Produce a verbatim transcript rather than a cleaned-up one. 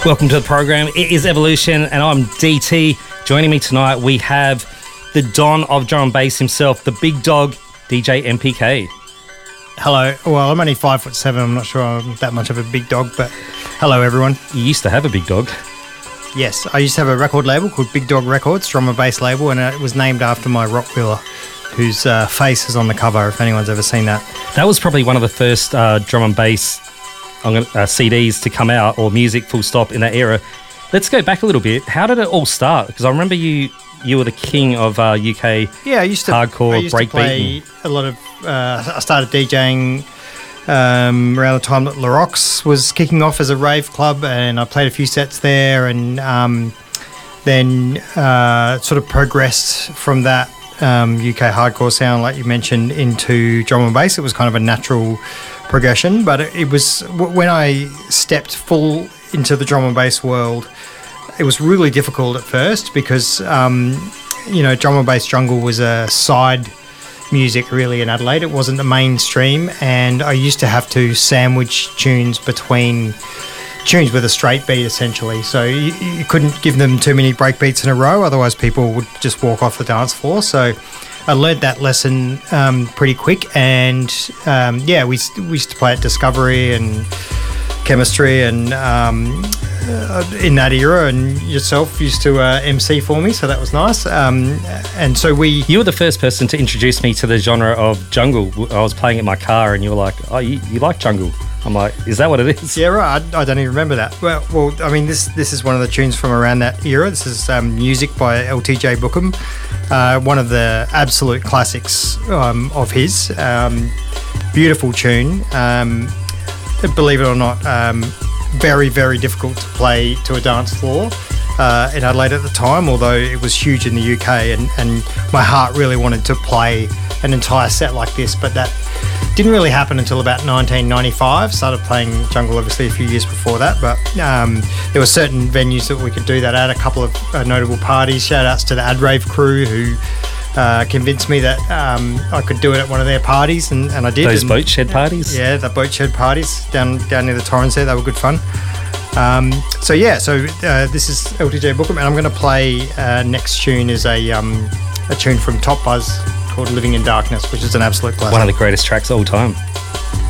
Welcome to the program. It is Evolution, and I'm D T. Joining me tonight, we have the Don of drum and bass himself, the big dog, D J M P K. Hello. Well, I'm only five foot seven. I'm not sure I'm that much of a big dog, but hello, everyone. You used to have a big dog. Yes, I used to have a record label called Big Dog Records, drum and bass label, and it was named after my Rottweiler, whose uh, face is on the cover, if anyone's ever seen that. That was probably one of the first uh, drum and bass I'm gonna, uh, C Ds to come out, or music full stop, in that era. Let's go back a little bit. How did it all start? Because I remember you you were the king of uh, U K yeah, I used to, hardcore I used to play breakbeat. a lot of... Uh, I started DJing um, around the time that La Rocks was kicking off as a rave club, and I played a few sets there, and um, then uh, sort of progressed from that um, U K hardcore sound, like you mentioned, into drum and bass. It was kind of a natural progression, but it, it was when I stepped full into the drum and bass world, it was really difficult at first because um, you know, drum and bass jungle was a side music really in Adelaide. It wasn't the mainstream, and I used to have to sandwich tunes between tunes with a straight beat essentially, so you, you couldn't give them too many break beats in a row, otherwise people would just walk off the dance floor. So I learned that lesson um, pretty quick, and um, yeah, we we used to play at Discovery and Chemistry, and um, uh, in that era, and yourself used to uh, M C for me, so that was nice. Um, and so we... You were the first person to introduce me to the genre of jungle. I was playing in my car, and you were like, "Oh, you, you like jungle?" I'm like, "Is that what it is?" Yeah, right. I, I don't even remember that. Well, well, I mean, this this is one of the tunes from around that era. This is um, music by L T J Bookham, uh, one of the absolute classics um, of his. Um, beautiful tune. Um, believe it or not, um, very, very difficult to play to a dance floor uh, in Adelaide at the time, although it was huge in the U K, and, and my heart really wanted to play an entire set like this, but that didn't really happen until about nineteen ninety-five. Started playing jungle obviously a few years before that, but um, there were certain venues that we could do that at, a couple of uh, notable parties. Shout outs to the Adrave crew who uh, convinced me that um, I could do it at one of their parties, and, and I did. Those and, boat shed parties? Yeah, the boat shed parties down down near the Torrens there, they were good fun. Um, so yeah, so uh, this is L T J Bookham, and I'm going to play uh, next tune is a, um, a tune from Top Buzz called Living in Darkness, which is an absolute classic. One of the greatest tracks of all time.